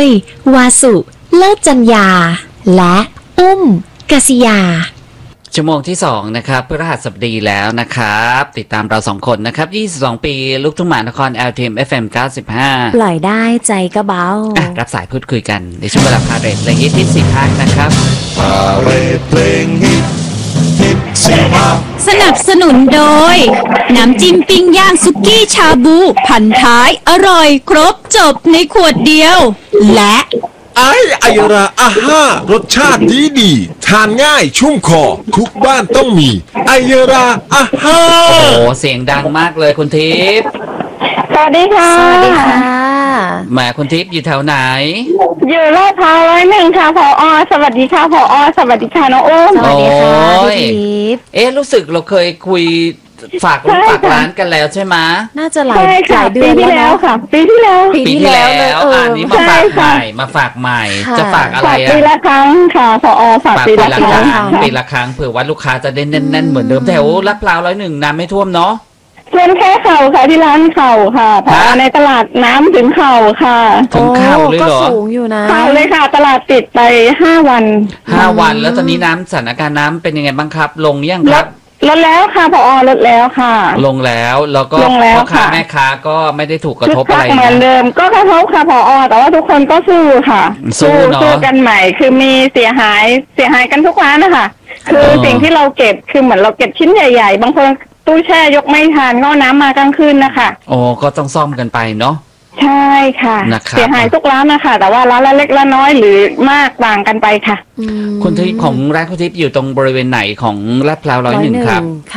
วาสุเลิศจัญญาและอุ้มกศิยาชั่วโมงที่2นะครับพฤหัสบดีแล้วนะครับติดตามเรา2คนนะครับ22ปีลูกทุ่งหมานคร LTM FM 95 ปล่อยได้ใจก็เบารับสายพูดคุยกันในช่วงเวลาพาเรทเพลงฮิตที่4ภาคนะครับพาเรทเพลงฮิต4ภาคสนับสนุนโดยน้ำจิ้มปิ้งย่างสุกี้ชาบูพันท้ายอร่อยครบจบในขวดเดียวและไอยราอาห้ารสชาติดีทานง่ายชุ่มคอทุกบ้านต้องมีไอยราอาห้าโอ้โหเสียงดังมากเลยคุณทิพย์สวัสดีค่ะสวัสดีค่ะแหมคุณทิพย์อยู่แถวไหนอยู่ลาดพร้าว1ค่ะผอ.สวัสดีค่ะผอ.สวัสดีค่ะน้องอุ้มสวัสดีค่ะพี่ทิพย์รู้สึกเราเคยคุยฝากร้านกันแล้วใช่ไหมน่าจะหลายเดือนแล้วค่ะปีที่แล้วอันนี้มาฝากใหม่จะฝากอะไรปีละครั้งค่ะผอ.ฝากปีละครั้งเผื่อว่าลูกค้าจะได้แน่นๆเหมือนเดิมแถวลาดพร้าว101น้ำไม่ท่วมเนาะท่วมแค่เข่าค่ะที่ร้านเข่าค่ะผอ.ในตลาดน้ำถึงเข่าค่ะถึงเข่าเลยเหรอก็สูงอยู่นะเข่าเลยค่ะตลาดปิดไป5 วันแล้วตอนนี้สถานการณ์น้ำเป็นยังไงบ้างครับลงยังครับลดแล้วค่ะผอ.ลดแล้วค่ะลงแล้วก็พ่อค้าแม่ค้าก็ไม่ได้ถูกกระทบอะไรเหมือนเดิมก็กระทบค่ะผอ.แต่ว่าทุกคนก็สู้ค่ะสู้กันใหม่คือมีเสียหายกันทุกร้านนะคะคือสิ่งที่เราเก็บคือเหมือนเราเก็บชิ้นใหญ่ๆบางคนตู้แช่ยกไม่ทันก็น้ำมากลางคืนนะคะก็ต้องซ่อมกันไปเนาะใช่ค่ะเสียหายทุกร้านนะคะแต่ว่าร้านละเล็กละน้อยหรือมากต่างกันไปค่ะคุณทิพย์ของร้านคุณทิพย์อยู่ตรงบริเวณไหนของลาดพร้าว101ครับ